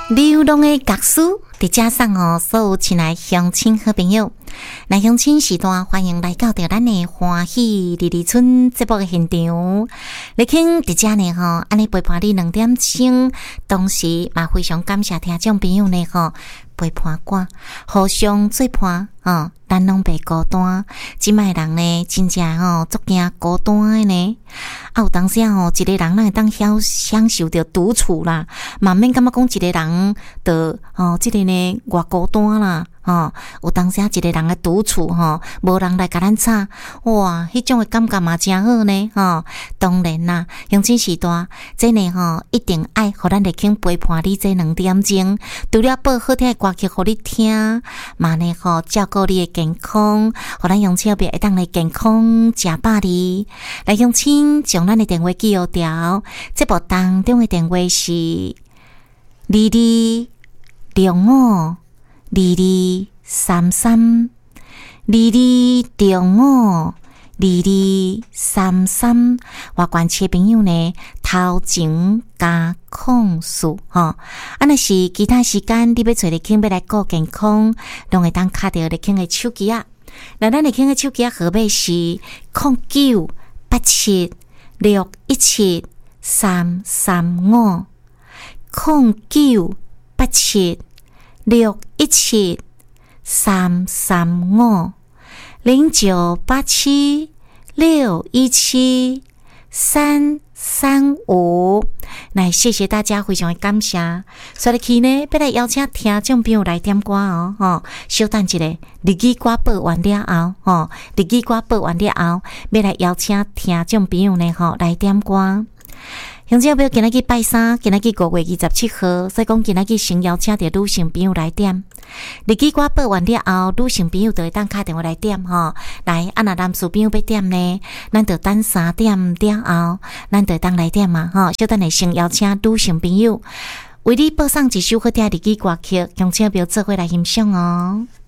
流浪的乐师，伫遮送所有亲爱乡亲好朋友。来乡亲时段，欢迎来到着咱的欢喜二二村节目的现场。你听伫遮呢安尼陪伴你2点钟，同时嘛非常感谢听众朋友呢陪伴我，互相做伴咱拢袂孤单。即摆人呢，真正足惊孤单的呢。有当时一个人会当享受着独处啦，嘛免感觉讲一个人的即个呢偌孤单啦。有当时一个人的独处无人来甲咱吵，哇，迄种的感觉嘛真好呢。当然啦，乡亲时代，这呢一定爱互咱来肯陪伴你这2点钟，除了播好听的歌曲互你听，嘛呢照顾你的健康，互咱乡亲会当来健康食饱哩。来乡亲将咱的电话记号条，节目当中的电话是22052233 22052233。外关切朋友呢，头前加控诉若是其他时间你要找你肯要来顾健康，拢会当卡到你肯的手机啊。那咱你肯的手机号码是0987617335 0987617335 0987617335。来，谢谢大家，非常的感谢。所以去呢，要来邀请听众朋友来点歌稍等一下，日语歌播完了后日语歌播完了后，要来邀请听众朋友呢来点歌。乡亲朋友，今仔日拜三，今仔日5月27号，所以讲今仔日先邀请到女性朋友来点。日语歌播完了后，女性朋友就会当打电话来点来，若男士朋友要点呢，咱就等3点了后，咱就会当来点嘛稍等来先邀请女性朋友为你播送一首好听的日语歌曲，乡亲朋友做伙来欣赏哦。